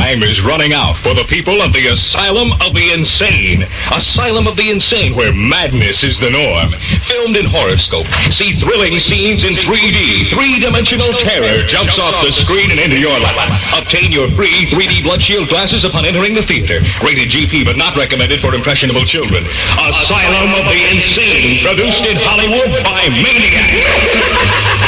time is running out for the people of the Asylum of the Insane. Asylum of the Insane, where madness is the norm. Filmed in Horoscope. See thrilling scenes in 3D. Three-dimensional terror jumps off the screen and into your lap. Obtain your free 3D blood shield glasses upon entering the theater. Rated GP, but not recommended for impressionable children. Asylum of the Insane, produced in Hollywood by Maniac.